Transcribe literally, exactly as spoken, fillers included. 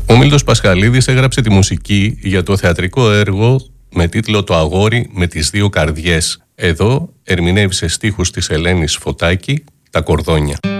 Ο Μίλτος Πασχαλίδης έγραψε τη μουσική για το θεατρικό έργο με τίτλο «Το αγόρι με τις δύο καρδιές». Εδώ ερμηνεύει σε στίχους της Ελένης Φωτάκη τα κορδόνια.